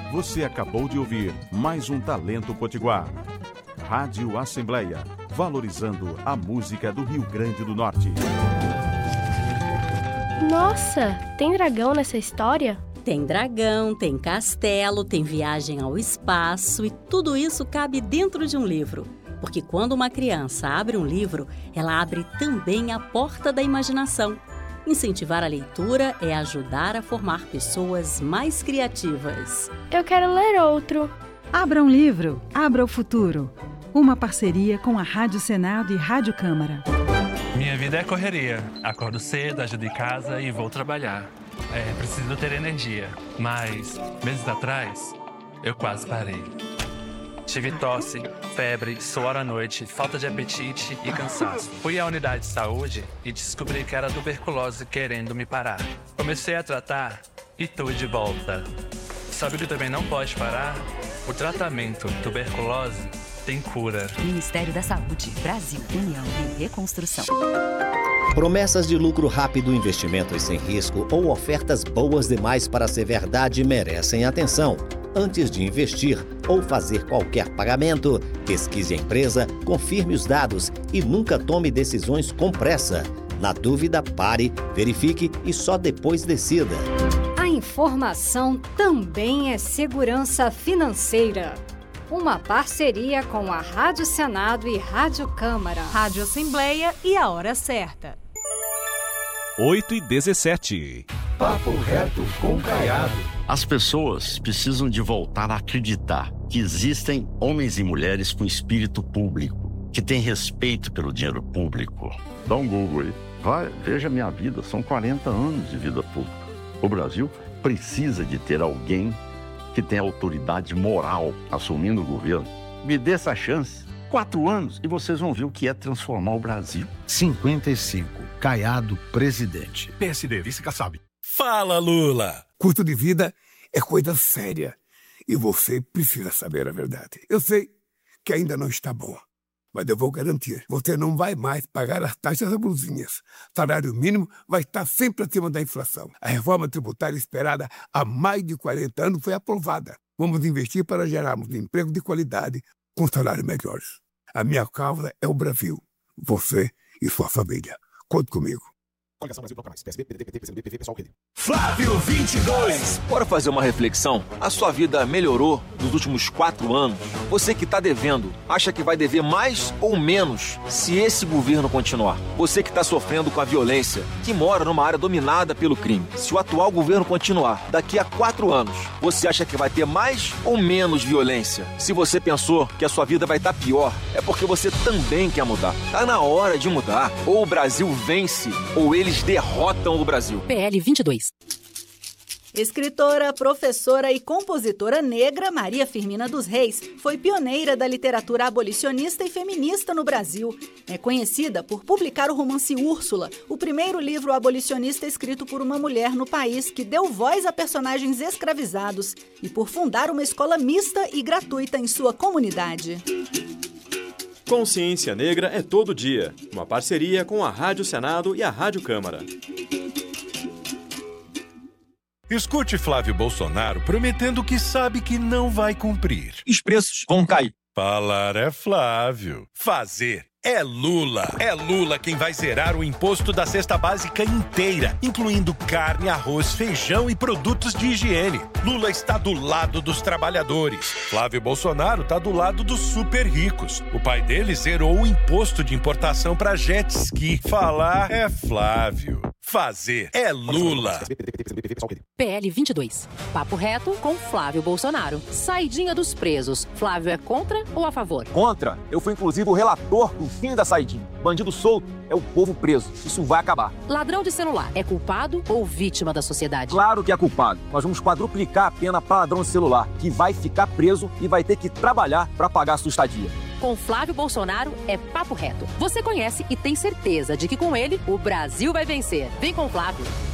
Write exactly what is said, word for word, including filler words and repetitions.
Você acabou de ouvir mais um Talento Potiguar. Rádio Assembleia, valorizando a música do Rio Grande do Norte. Nossa, tem dragão nessa história? Tem dragão, tem castelo, tem viagem ao espaço e tudo isso cabe dentro de um livro. Porque quando uma criança abre um livro, ela abre também a porta da imaginação. Incentivar a leitura é ajudar a formar pessoas mais criativas. Eu quero ler outro. Abra um livro, abra o futuro. Uma parceria com a Rádio Senado e Rádio Câmara. Minha vida é correria. Acordo cedo, ajudo em casa e vou trabalhar. É, preciso ter energia. Mas, meses atrás, eu quase parei. Tive tosse, febre, suor à noite, falta de apetite e cansaço. Fui à unidade de saúde e descobri que era tuberculose querendo me parar. Comecei a tratar e tô de volta. Sabe o que também não pode parar? O tratamento tuberculose tem cura. Ministério da Saúde, Brasil, União e Reconstrução. Promessas de lucro rápido, investimentos sem risco ou ofertas boas demais para ser verdade merecem atenção. Antes de investir ou fazer qualquer pagamento, pesquise a empresa, confirme os dados e nunca tome decisões com pressa. Na dúvida, pare, verifique e só depois decida. A informação também é segurança financeira. Uma parceria com a Rádio Senado e Rádio Câmara. Rádio Assembleia e a hora certa. oito e dezessete. Papo reto com Caiado. As pessoas precisam de voltar a acreditar que existem homens e mulheres com espírito público, que têm respeito pelo dinheiro público. Dá um Google aí. Vai, veja minha vida, são quarenta anos de vida pública. O Brasil precisa de ter alguém que tenha autoridade moral assumindo o governo. Me dê essa chance. Quatro anos e vocês vão ver o que é transformar o Brasil. cinquenta e cinco. Caiado, presidente. P S D, vice-Kassab. Fala, Lula! Custo de vida é coisa séria e você precisa saber a verdade. Eu sei que ainda não está bom, mas eu vou garantir. Você não vai mais pagar as taxas abusivas. Salário mínimo vai estar sempre acima da inflação. A reforma tributária esperada há mais de quarenta anos foi aprovada. Vamos investir para gerarmos emprego de qualidade com salários melhores. A minha causa é o Brasil. Você e sua família. Conte comigo. Coligação Brasil Bloco Mais. P S B, P D T, P C B, P V, Pessoal, P D. Flávio vinte e dois. Bora fazer uma reflexão? A sua vida melhorou nos últimos quatro anos? Você que está devendo, acha que vai dever mais ou menos se esse governo continuar? Você que está sofrendo com a violência, que mora numa área dominada pelo crime, se o atual governo continuar, daqui a quatro anos, você acha que vai ter mais ou menos violência? Se você pensou que a sua vida vai estar pior, é porque você também quer mudar. Tá na hora de mudar. Ou o Brasil vence, ou ele Eles derrotam o Brasil. P L vinte e dois. Escritora, professora e compositora negra, Maria Firmina dos Reis foi pioneira da literatura abolicionista e feminista no Brasil. É conhecida por publicar o romance Úrsula, o primeiro livro abolicionista escrito por uma mulher no país que deu voz a personagens escravizados, e por fundar uma escola mista e gratuita em sua comunidade. Consciência Negra é todo dia, uma parceria com a Rádio Senado e a Rádio Câmara. Escute Flávio Bolsonaro prometendo que sabe que não vai cumprir. Os preços vão cair. Falar é Flávio. Fazer é Lula. É Lula quem vai zerar o imposto da cesta básica inteira, incluindo carne, arroz, feijão e produtos de higiene. Lula está do lado dos trabalhadores. Flávio Bolsonaro está do lado dos super ricos. O pai dele zerou o imposto de importação para jet ski. Falar é Flávio. Fazer é Lula. P L vinte e dois. Papo reto com Flávio Bolsonaro. Saidinha dos presos. Flávio é contra ou a favor? Contra. Eu fui inclusive o relator do fim da saidinha. Bandido solto é o povo preso. Isso vai acabar. Ladrão de celular é culpado ou vítima da sociedade? Claro que é culpado. Nós vamos quadruplicar a pena para ladrão de celular, que vai ficar preso e vai ter que trabalhar para pagar a sua estadia. Com Flávio Bolsonaro é papo reto. Você conhece e tem certeza de que com ele o Brasil vai vencer. Vem com o Flávio.